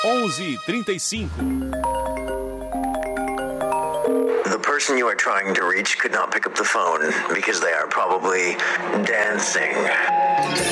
11:35. The person you are trying to reach could not pick up the phone because they are probably dancing.